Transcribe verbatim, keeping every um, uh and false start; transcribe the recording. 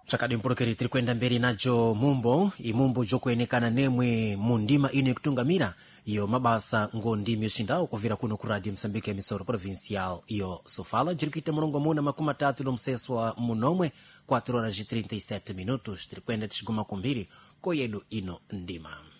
Chakadi mpolokeri tiri kwenda mberi najo mumbo imumbo jokuenekana nemwe mundima ino ikutungamira iyo mabasa ngo ndimi yoshindao kuvira kuno ku Radio Msambike emisoro provincial iyo Sofala jirikita mulongo muna makumi atatu no mseswa munomwe quatro horas e trinta e sete minutos tiri kwenda tishiguma kumbiri koyedu ino ndima.